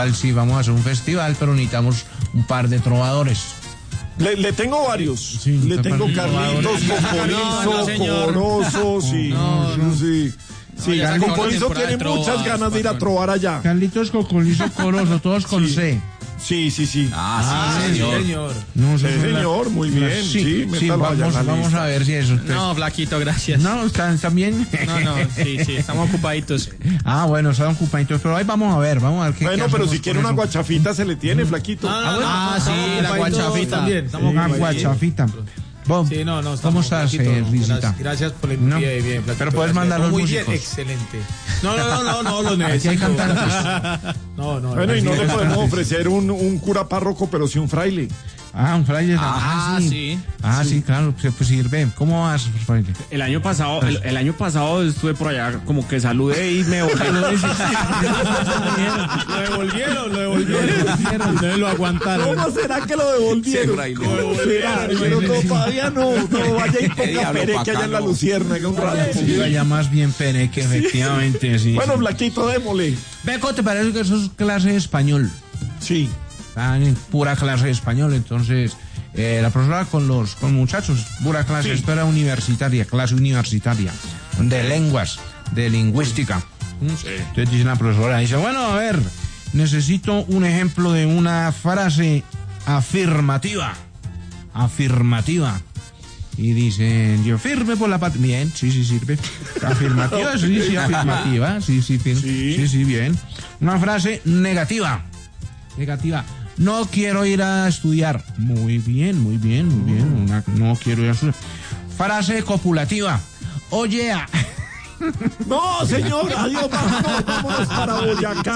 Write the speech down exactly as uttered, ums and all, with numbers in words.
festival, sí, vamos a hacer un festival, pero necesitamos un par de trovadores. Le, le tengo varios. Sí, le tengo Carlitos, Cocolizo, Corozo, sí. No, no. sí. Sí, ya se acabó la Cocolizo temporada tiene de trovas, muchas ganas de ir a Paco. trovar allá. Carlitos, Cocolizo, Corozo, todos con Sí. C. Sí, sí, sí. Ah, sí, señor. No, Sí, eso es la- señor, muy bien. Sí, Sí, sí, métalo allá en vamos, la vamos lista. a ver si eso. No, flaquito, gracias. No, ¿están, están bien? No, no, sí, sí, estamos ocupaditos. Ah, bueno, están ocupaditos, pero ahí vamos a ver, vamos a ver qué Bueno, qué pero hacemos si quiere con una eso. guachafita se le tiene, flaquito. Ah, sí, la guachafita. también. Estamos Una muy bien. guachafita. Bob, Sí, no, no. ¿cómo estamos, estás, Flaquito, eh, no, Risita? gracias, gracias por la No. bien, bien, Flaquito, Pero puedes gracias. mandar No, los muy músicos. bien, excelente. No, no, no, no, no, lo necesito. Aquí hay cantantes. No, no. Bueno, y no sí, le sí, podemos sí. ofrecer un, un cura párroco, pero sí un fraile. Ah, un fraile. Ah, sí. Ah, sí, claro, pues, pues sirve. ¿Cómo vas, fraile? El año pasado, el, el año pasado estuve por allá, como que saludé y me volví. Lo devolvieron, lo devolvieron. Ustedes lo aguantaron. ¿Cómo será que lo devolvieron? ¿Cómo será? Pero no, todavía no, no, vaya y ponga pereque allá en la Luciérnaga un rato. Sí, vaya más bien pereque, efectivamente, sí. Bueno, Flaquito, démosle. Beco, ¿te parece que eso es clase de español? Sí. Están en pura clase de español, entonces eh, la profesora con los con muchachos, pura clase, Sí. esto era universitaria, clase universitaria, de lenguas, de lingüística. Entonces dice la profesora, dice, bueno, a ver, necesito un ejemplo de una frase afirmativa, afirmativa. Y dicen, yo firme por la patria. Bien, sí, sí, sirve. Afirmativa, sí, sí, afirmativa. Sí, sí, fir- Sí. sí, sí, bien. Una frase negativa. Negativa. No quiero ir a estudiar. Muy bien, muy bien, muy bien. Una- no quiero ir a estudiar. Frase copulativa. Oye, a- No, señor, adiós, vámonos, vámonos para Boyacá.